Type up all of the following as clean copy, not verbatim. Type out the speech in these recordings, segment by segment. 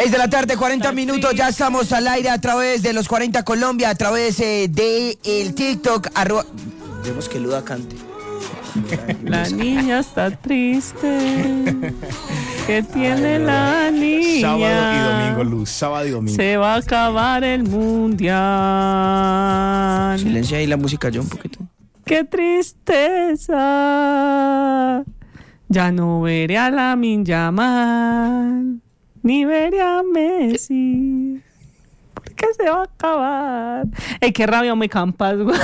6 de la tarde, 40 minutos, ya estamos al aire a través de los 40 Colombia, a través de el TikTok, Vemos que Luda cante. La niña está triste. ¿Qué tiene la niña? Sábado y domingo, Luz, sábado y domingo. Se va a acabar el mundial. Silencia ahí la música, yo un poquito. ¡Qué tristeza! Ya no veré a Lamine Yamal, ni veré a Messi, porque se va a acabar. ¡Ey, qué rabia me campas, güey!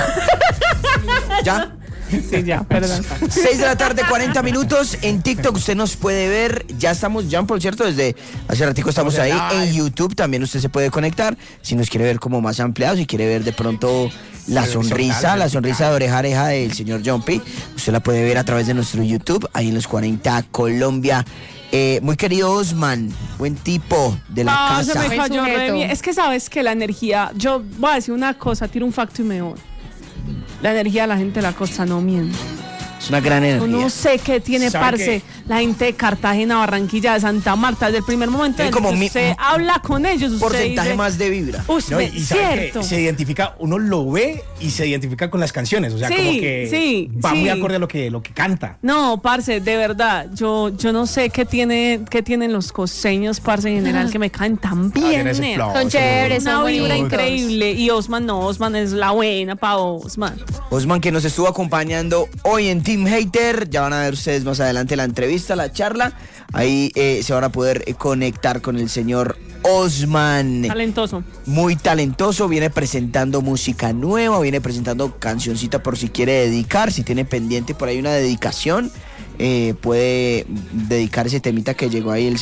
¿Ya? Sí, ya, perdón. 6 de la tarde, 40 minutos. En TikTok usted nos puede ver. Ya estamos, Jean Paul, ¿cierto? Desde hace ratico estamos ahí. En YouTube también usted se puede conectar. Si nos quiere ver como más ampliado, si quiere ver de pronto la sonrisa de oreja a oreja del señor Jumpy, usted la puede ver a través de nuestro YouTube, ahí en los 40 Colombia. Muy querido Osman, buen tipo de la casa. Se me cayó re bien. Es que sabes que la energía, yo voy a decir una cosa, tiro un facto y me voy. La energía de la gente de la costa no miente. Es una gran energía. No sé qué tiene, parce, la gente de Cartagena, Barranquilla, de Santa Marta. Desde el primer momento en que usted habla con ellos, usted porcentaje dice, más de vibra. Y cierto. Se identifica, uno lo ve y se identifica con las canciones. O sea, como que va muy acorde a lo que canta. No, parce, de verdad, yo no sé qué tienen los costeños, parce, en general, que me caen tan bien. Son chéveres, una vibra increíble. Y Osman es la buena pa' Osman. Osman, que nos estuvo acompañando hoy en Team Hater. Ya van a ver ustedes más adelante la entrevista, la charla. Ahí se van a poder conectar con el señor Osman. Talentoso. Muy talentoso. Viene presentando música nueva, viene presentando cancioncita por si quiere dedicar. Si tiene pendiente por ahí una dedicación, puede dedicar ese temita que llegó ahí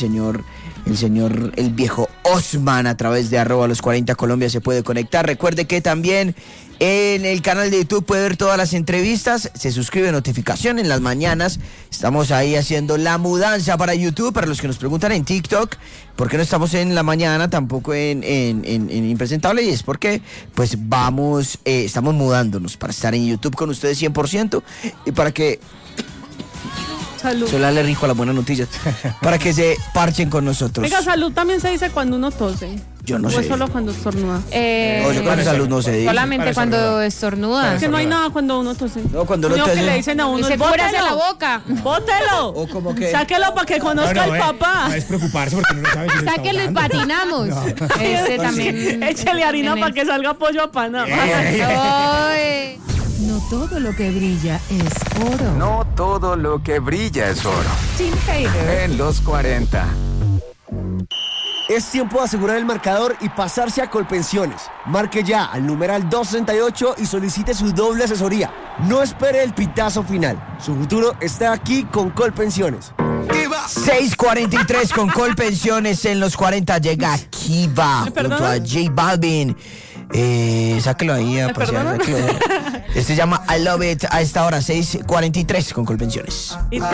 el viejo Osman a través de @los40 Colombia se puede conectar. Recuerde que también en el canal de YouTube puede ver todas las entrevistas, se suscribe, notificación en las mañanas. Estamos ahí haciendo la mudanza para YouTube, para los que nos preguntan en TikTok, ¿por qué no estamos en la mañana, tampoco en Impresentable? Y es porque pues estamos mudándonos para estar en YouTube con ustedes 100% y para que... Salud. Solo darle rico a las buenas noticias. Para que se parchen con nosotros. Venga, salud también se dice cuando uno tose. Yo no sé. O es solo cuando estornuda. No, yo creo que salud no se dice. Solamente cuando estornuda. Es que no hay nada cuando uno tose. No, cuando uno tose. Que le dicen a uno, se cúbrase la boca. ¡Bótelo! O como que... Sáquelo para que conozca al papá. No es preocuparse porque no sabe si le Sáquelo y patinamos. No. Ese también. Échale harina para que salga pollo a pana. No todo lo que brilla es oro. No todo lo que brilla es oro. Team Hater. En los 40. Es tiempo de asegurar el marcador y pasarse a Colpensiones. Marque ya al numeral 238 y solicite su doble asesoría. No espere el pitazo final. Su futuro está aquí con Colpensiones. 6:43 con Colpensiones en los 40. Llega Kiva junto a J Balvin. Sáquelo ahí a pasear. Este se llama I Love It a esta hora, 6:43 con Colpensiones.